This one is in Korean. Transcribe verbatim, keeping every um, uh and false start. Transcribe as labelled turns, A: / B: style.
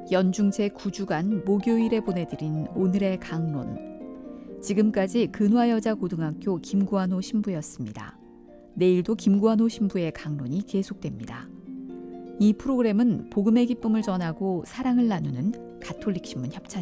A: 연중 제구 주간 목요일에 보내드린 오늘의 강론. 지금까지 근화여자고등학교 김구한호 신부였습니다. 내일도 김구한호 신부의 강론이 계속됩니다. 이 프로그램은 복음의 기쁨을 전하고 사랑을 나누는 가톨릭 신문 협찬입니다.